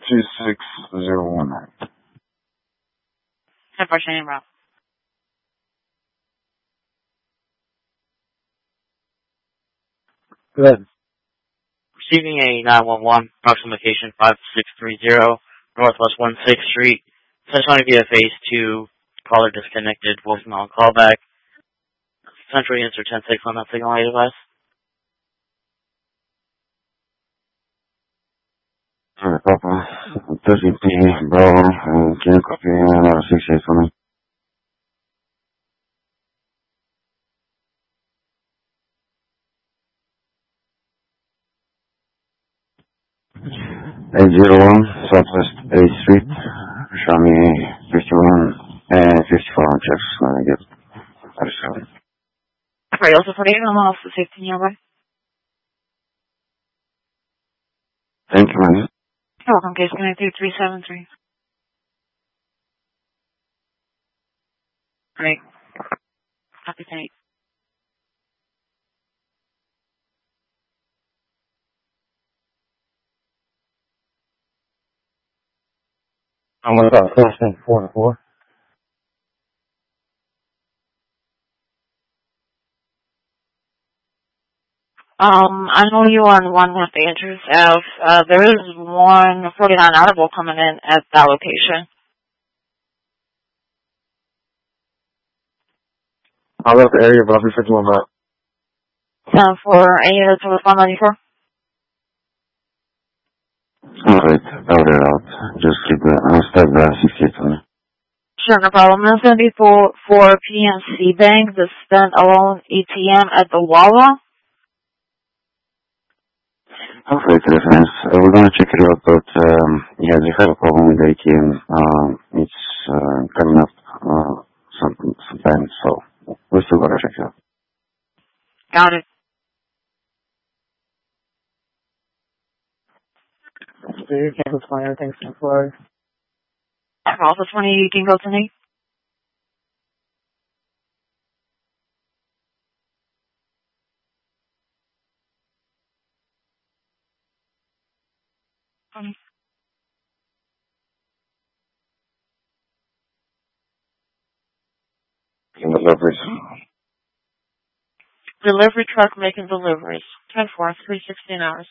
26019. 10-4, Shane Route. Good. Receiving a 911, approximate location 5630 Northwest 16th Street. Central via phase 2, caller disconnected, voicemail callback. Central answer 10-6 on that signal device. Alright, Papa. 13P, Bravo, can you copy 68 for me? Southwest 8th Street. Show me 51 and 54 on checks when I get 37. Alright, also for the off the 15 nearby. Thank you, man. You're welcome, case connected 373. Great. Copy, thank you. I'm going to go first thing 4-4. I know you are on one with the Andrews Ave. There is 149 audible coming in at that location. I left the area, but I'll be 51 back. 10-4, any to respond 94? Alright, out it out. Just keep it, step back 68 for me. Sure, no problem. This is going to be for PNC Bank, the standalone ATM at the Wawa. Okay, reference. We're going to check it out, but yeah, they have a problem with the ATM. It's coming up sometime, so we're still going to check it out. Got it. So you can't explain everything for Office 20, you can go to me. Deliveries. Delivery truck making deliveries. 10-4, 316 hours.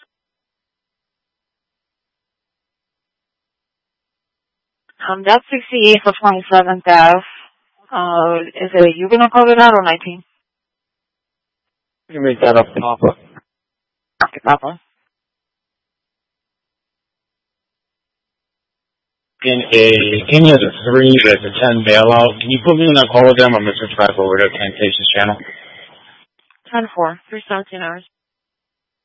That's 68 for 27th Ave. Is it you gonna call it out or 19? You make that up, Papa. Okay, Papa. In any of the 3, there's a 10 bailout. Can you put me in that call with them? I'm going to switch back over to 10 Cases channel. 10-4, 317 hours.